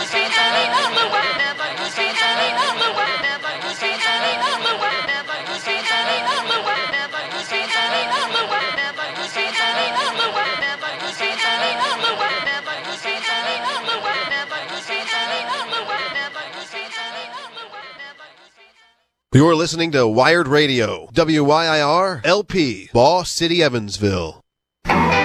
You're listening to Wired Radio, WYIR, LP, Boss City, Evansville.